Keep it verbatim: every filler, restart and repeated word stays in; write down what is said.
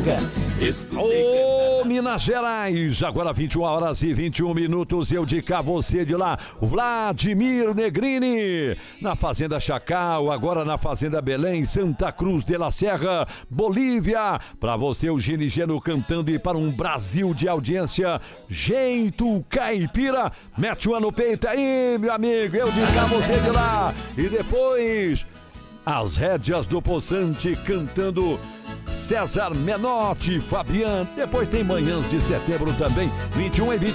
Portuga. Ô, Minas Gerais, agora vinte e uma horas e vinte e um minutos, eu de cá, você de lá, Vladimir Negrini, na Fazenda Chacal, agora na Fazenda Belém, Santa Cruz de la Serra, Bolívia, pra você o Gini Geno cantando e para um Brasil de audiência, Jeito Caipira, mete uma no peito aí, meu amigo, eu de cá, você de lá, e depois, as rédeas do Poçante cantando César Menotti, Fabiano. Depois tem Manhãs de Setembro também, vinte e um e vinte